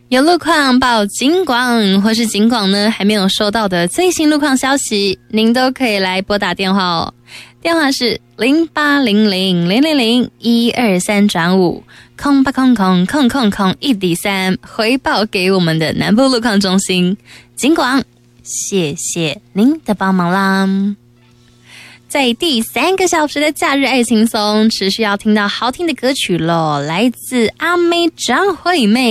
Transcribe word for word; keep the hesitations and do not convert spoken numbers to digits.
有路况报警广，或是警广呢还没有收到的最新路况消息，您都可以来拨打电话哦。电话是零八零零零零零一二三转五空八空空空空空一底三，回报给我们的南部路况中心警广。谢谢您的帮忙啦！在第三个小时的假日爱轻松，持续要听到好听的歌曲咯，来自阿妹张惠妹。